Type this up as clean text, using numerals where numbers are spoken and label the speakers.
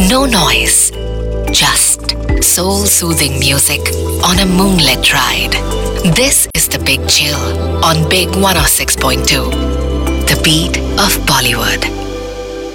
Speaker 1: No noise, just soul-soothing music on a moonlit ride. This is The Big Chill on Big 106.2, the beat of Bollywood.